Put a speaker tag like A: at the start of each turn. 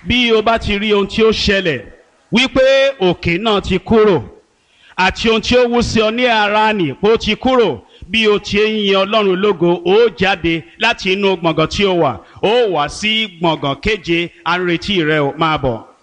A: bí o bá ti rí ohun tí ó ṣẹlẹ̀ wípé òkè náà ti kúrò àti ohun tí ó wú sí ọ ní ara nì pé ó ti kúrò, bí o ti ń yin Ọlọ́run lógo, ó jáde láti inú gbọ̀ngàn tí ó wà, ó wá sí gbọ̀ngàn keje, à ń retí rẹ, ó máa bọ̀.